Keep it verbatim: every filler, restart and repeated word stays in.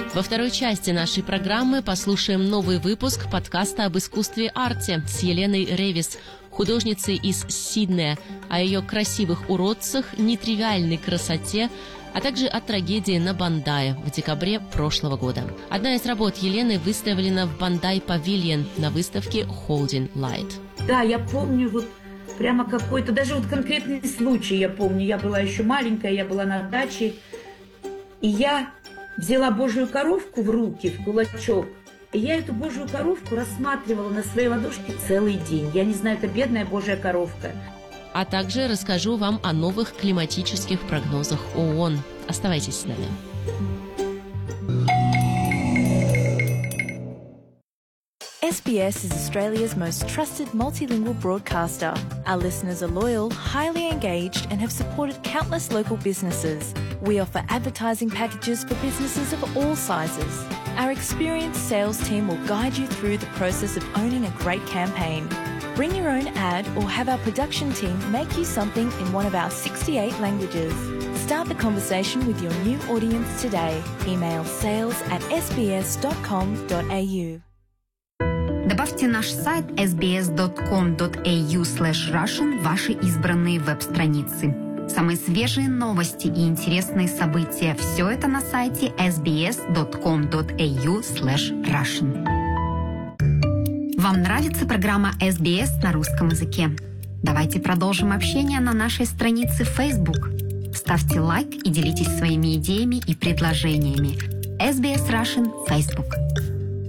Во второй части нашей программы послушаем новый выпуск подкаста об искусстве арте с Еленой Ревис, художницей из Сиднея, о ее красивых уродцах, нетривиальной красоте, а также о трагедии на Бандае в декабре прошлого года. Одна из работ Елены выставлена в Бандай Павильон на выставке Holding Light. Да, я помню вот прямо какой-то, даже вот конкретный случай я помню. Я была еще маленькая, я была на даче, и я взяла божью коровку в руки, в кулачок, и я эту божью коровку рассматривала на своей ладошке целый день. Я не знаю, это бедная божья коровка. А также расскажу вам о новых климатических прогнозах ООН. Оставайтесь с нами. S B S is Australia's most trusted multilingual broadcaster. Our listeners are loyal, highly engaged, and have supported countless local businesses. We offer advertising packages for businesses of all sizes. Our experienced sales team will guide you through the process of owning a great campaign. Bring your own ad or have our production team make you something in one of our sixty-eight languages. Start the conversation with your new audience today. Email sales at s b s dot com dot a u. Добавьте наш сайт эс би эс точка ком точка эй ю слэш Russian в ваши избранные веб-страницы. Самые свежие новости и интересные события – все это на сайте эс би эс точка ком точка эй ю слэш Russian. Вам нравится программа эс би эс на русском языке? Давайте продолжим общение на нашей странице в Facebook. Ставьте лайк и делитесь своими идеями и предложениями. эс би эс Russian Facebook.